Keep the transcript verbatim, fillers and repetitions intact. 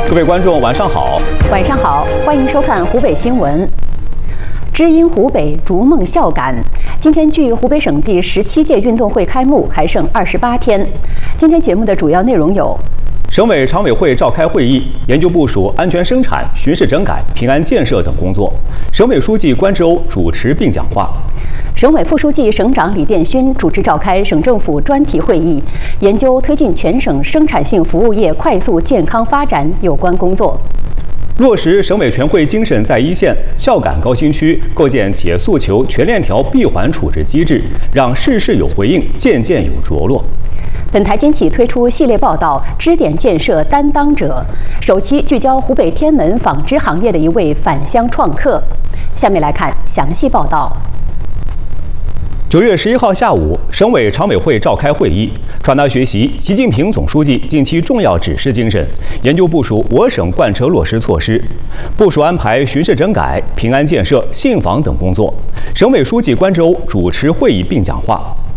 各位观众，晚上好！ 晚上好，欢迎收看湖北新闻。知音湖北，逐梦孝感。今天距湖北省第十七届运动会开幕还剩二十八天。今天节目的主要内容有： 省委常委会召开会议，研究部署安全生产、巡视整改、平安建设等工作。省委书记关志欧主持并讲话。 省委副书记、省长李殿勋主持召开省政府专题会议，研究推进全省生产性服务业快速健康发展有关工作。 落实省委全会精神在一线，孝感高新区，构建企业诉求全链条闭环处置机制，让事事有回应，件件有着落。 本台今起推出系列报道《支点建设担当者》，首期聚焦湖北天门纺织行业的一位返乡创客。下面来看详细报道。 九月十一号下午，省委常委会召开会议，传达学习习近平总书记近期重要指示精神，研究部署我省贯彻落实措施，部署安排巡视整改、平安建设、信访等工作。省委书记关志欧主持会议并讲话。